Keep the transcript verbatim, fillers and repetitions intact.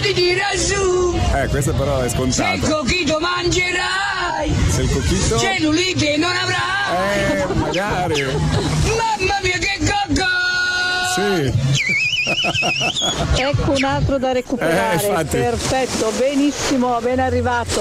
ti tira su. Eh, questo però è Se il scontato. cocchito mangerai, Se il cocchito... cellulite non avrai. Eh, magari. Mamma mia che cocco! Sì. Ecco un altro da recuperare. Eh, infatti. Perfetto, benissimo, ben arrivato.